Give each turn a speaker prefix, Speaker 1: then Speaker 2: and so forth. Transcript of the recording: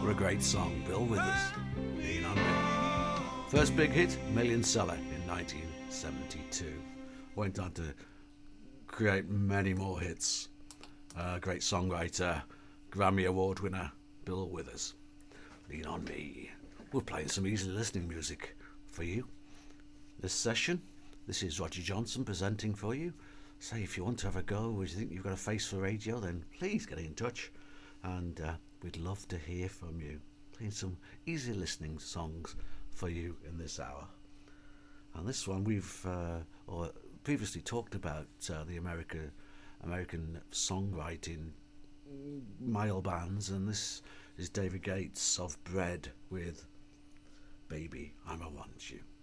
Speaker 1: Great song, Bill Withers, Lean on Me. First big hit, million seller in 1972. Went on to create many more hits. Great songwriter, Grammy Award winner, Bill Withers. Lean on Me. We're playing some easy listening music for you this session. This is Roger Johnson presenting for you. Say if you want to have a go or you think you've got a face for radio, then please get in touch, and we'd love to hear from you. Playing some easy listening songs for you in this hour. And this one we've previously talked about the American songwriting mile bands, and this is David Gates of Bread with Baby, I'ma Want You.